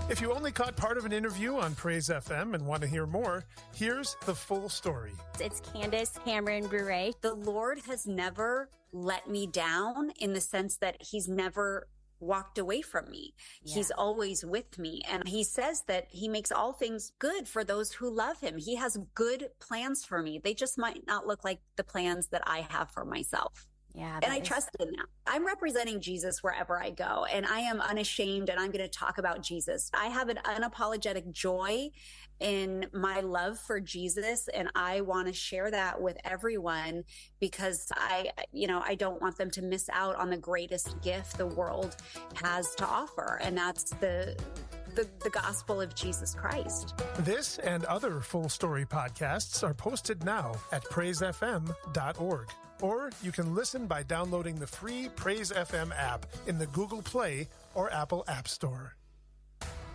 If you only caught part of an interview on Praise FM and want to hear more, here's the full story. It's Candace Cameron Bure. The Lord has never let me down in the sense that he's never walked away from me. Yeah. He's always with me. And he says that he makes all things good for those who love him. He has good plans for me. They just might not look like the plans that I have for myself. Yeah, and I trust in that. I'm representing Jesus wherever I go, and I am unashamed, and I'm going to talk about Jesus. I have an unapologetic joy in my love for Jesus, and I want to share that with everyone because I don't want them to miss out on the greatest gift the world has to offer, and that's the gospel of Jesus Christ. This and other full story podcasts are posted now at praisefm.org. Or you can listen by downloading the free Praise FM app in the Google Play or Apple App Store.